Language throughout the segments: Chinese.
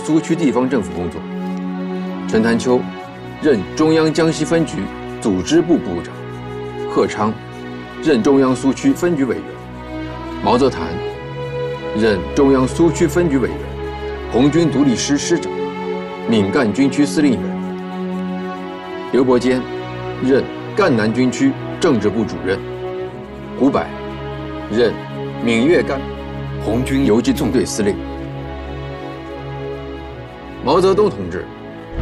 苏区地方政府工作。陈潭秋任中央江西分局组织部部长，贺昌任中央苏区分局委员，毛泽谭任中央苏区分局委员，红军独立师师长，闽赣军区司令员。刘伯坚任赣南军区政治部主任，胡柏任闽粤赣红军游击纵队司令。毛泽东同志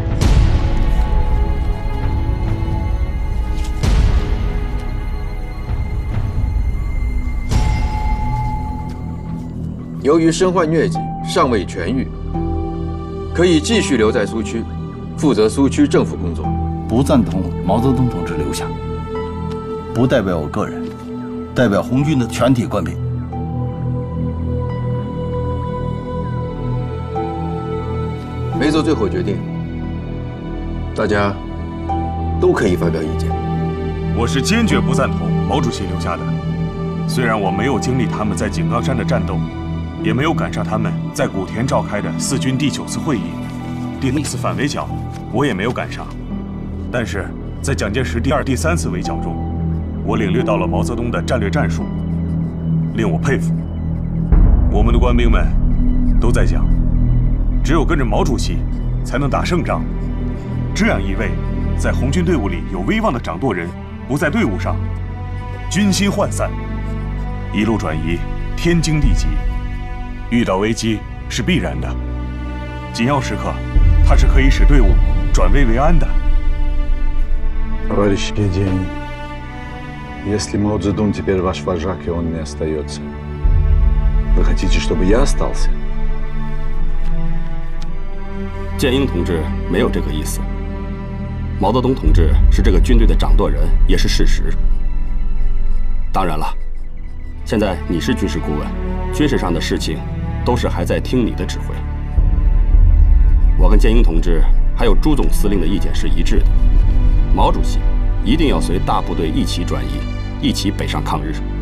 由于身患疟疾尚未痊愈，可以继续留在苏区，负责苏区政府工作。 不赞同毛泽东同志留下，不代表我个人，代表红军的全体官兵。 没做最后决定，大家都可以发表意见。 我是坚决不赞同毛主席留下的。虽然我没有经历他们在井冈山的战斗，也没有赶上他们在古田召开的4军第9次会议，第6次反围剿我也没有赶上。但是在蒋介石第2、第3次围剿中，我领略到了毛泽东的战略战术，令我佩服。我们的官兵们都在讲，只有跟着毛主席才能打胜仗。这样一位在红军队伍里有威望的掌舵人不在队伍上，军心涣散，一路转移天经地义，遇到危机是必然的。紧要时刻，他是可以使队伍转危为安的。 Товарищ Гедеин, если Мао Цзэдун теперь ваш вожак, и он не остается, вы хотите, чтобы я остался? 建英同志没有这个意思。毛泽东同志是这个军队的掌舵人，也是事实。当然了，现在你是军事顾问，军事上的事情都是还在听你的指挥。我跟建英同志还有朱总司令的意见是一致的。毛主席一定要随大部队一起转移，一起北上抗日。